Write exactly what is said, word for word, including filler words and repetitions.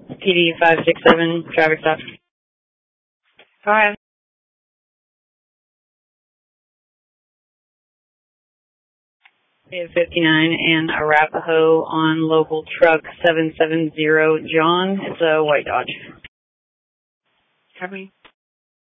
P D five six seven, traffic stop. Go ahead. fifty-nine and Arapahoe on local truck seven seven zero, John. It's a white Dodge. Copy.